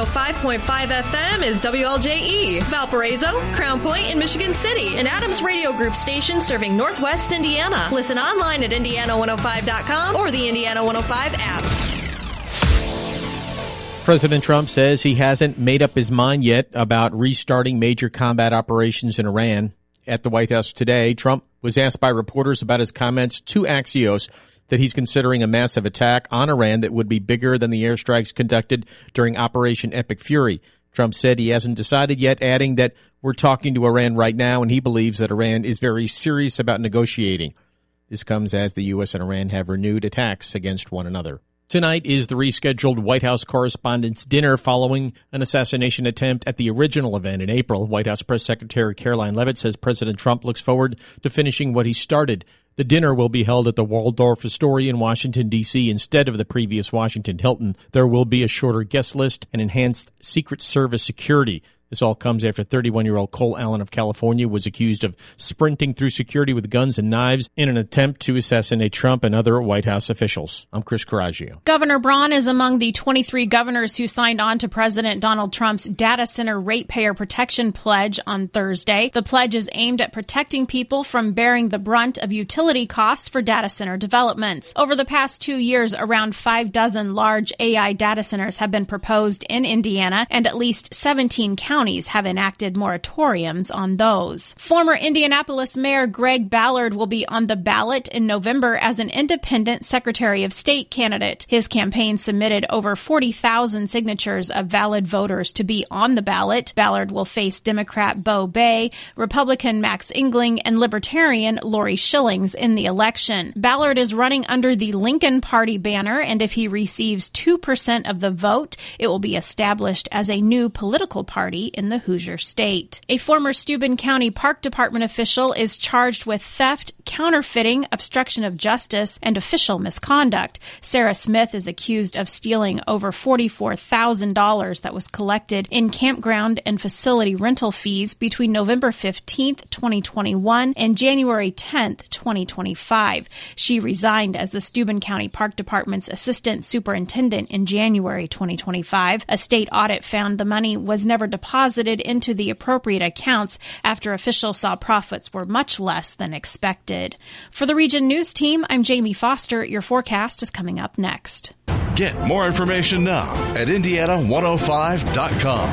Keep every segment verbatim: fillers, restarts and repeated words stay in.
five point five F M is W L J E, Valparaiso, Crown Point, and Michigan City, an Adams Radio Group station serving Northwest Indiana. Listen online at Indiana one oh five dot com or the Indiana one oh five app. President Trump says he hasn't made up his mind yet about restarting major combat operations in Iran. At the White House today, Trump was asked by reporters about his comments to Axios that he's considering a massive attack on Iran that would be bigger than the airstrikes conducted during Operation Epic Fury. Trump said he hasn't decided yet, adding that we're talking to Iran right now, and he believes that Iran is very serious about negotiating. This comes as the U S and Iran have renewed attacks against one another. Tonight is the rescheduled White House Correspondents' Dinner following an assassination attempt at the original event in April. White House Press Secretary Caroline Leavitt says President Trump looks forward to finishing what he started. The dinner will be held at the Waldorf Astoria in Washington, D C instead of the previous Washington Hilton. There will be a shorter guest list and enhanced Secret Service security. This all comes after thirty-one-year-old Cole Allen of California was accused of sprinting through security with guns and knives in an attempt to assassinate Trump and other White House officials. I'm Chris Coraggio. Governor Braun is among the twenty-three governors who signed on to President Donald Trump's data center ratepayer protection pledge on Thursday. The pledge is aimed at protecting people from bearing the brunt of utility costs for data center developments. Over the past two years, around five dozen large A I data centers have been proposed in Indiana, and at least seventeen counties have enacted moratoriums on those. Former Indianapolis Mayor Greg Ballard will be on the ballot in November as an independent Secretary of State candidate. His campaign submitted over forty thousand signatures of valid voters to be on the ballot. Ballard will face Democrat Bo Bay, Republican Max Engling, and Libertarian Lori Schillings in the election. Ballard is running under the Lincoln Party banner, and if he receives two percent of the vote, it will be established as a new political party in the Hoosier State. A former Steuben County Park Department official is charged with theft, counterfeiting, obstruction of justice, and official misconduct. Sarah Smith is accused of stealing over forty-four thousand dollars that was collected in campground and facility rental fees between November fifteenth, twenty twenty-one and January tenth, twenty twenty-five. She resigned as the Steuben County Park Department's assistant superintendent in January twenty twenty-five. A state audit found the money was never deposited into the appropriate accounts after officials saw profits were much less than expected. For the Region News Team, I'm Jamie Foster. Your forecast is coming up next. Get more information now at Indiana one oh five dot com.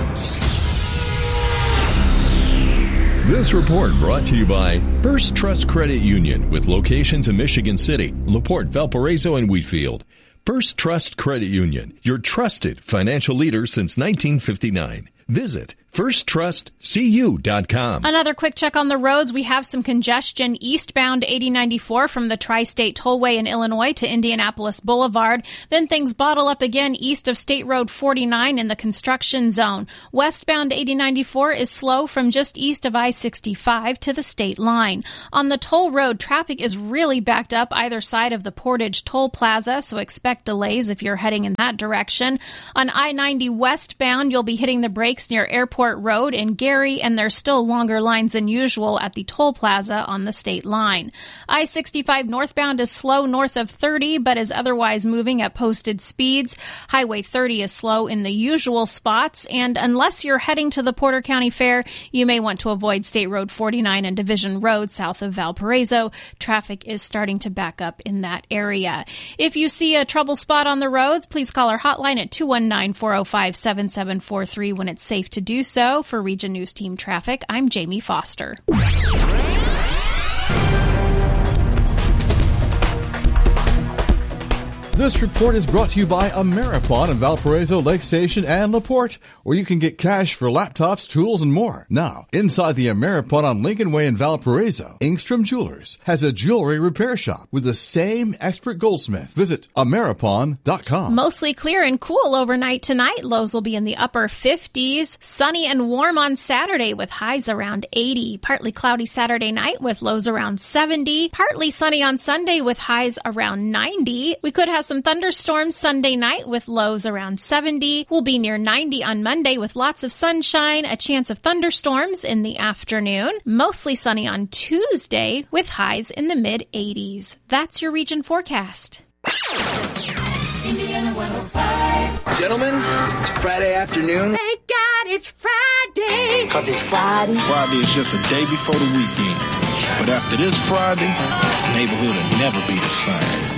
This report brought to you by First Trust Credit Union with locations in Michigan City, LaPorte, Valparaiso, and Wheatfield. First Trust Credit Union, your trusted financial leader since nineteen fifty-nine. Visit first trust c u dot com. Another quick check on the roads. We have some congestion eastbound eighty ninety-four from the Tri-State Tollway in Illinois to Indianapolis Boulevard. Then things bottle up again east of State Road forty-nine in the construction zone. Westbound eighty ninety-four is slow from just east of I sixty-five to the state line. On the toll road, traffic is really backed up either side of the Portage Toll Plaza, so expect delays if you're heading in that direction. On I ninety westbound, you'll be hitting the brakes near Airport Road in Gary, and there's still longer lines than usual at the toll plaza on the state line. I sixty-five northbound is slow north of thirty, but is otherwise moving at posted speeds. Highway thirty is slow in the usual spots, and unless you're heading to the Porter County Fair, you may want to avoid State Road forty-nine and Division Road south of Valparaiso. Traffic is starting to back up in that area. If you see a trouble spot on the roads, please call our hotline at two one nine, four oh five, seven seven four three when it's safe to do so. For Region News Team Traffic, I'm Jamie Foster. This report is brought to you by Ameripon in Valparaiso, Lake Station, and LaPorte, where you can get cash for laptops, tools, and more. Now, inside the Ameripon on Lincoln Way in Valparaiso, Engstrom Jewelers has a jewelry repair shop with the same expert goldsmith. Visit Ameripon dot com. Mostly clear and cool overnight tonight. Lows will be in the upper fifties. Sunny and warm on Saturday with highs around eighty. Partly cloudy Saturday night with lows around seventy. Partly sunny on Sunday with highs around ninety. We could have some thunderstorms Sunday night with lows around seventy. We'll be near ninety on Monday with lots of sunshine, a chance of thunderstorms in the afternoon. Mostly sunny on Tuesday with highs in the mid eighties. That's your region forecast. Indiana one oh five. Gentlemen, it's Friday afternoon. Thank God it's Friday. Cause it's Friday. Friday is just a day before the weekend. But after this Friday, the neighborhood will never be the same.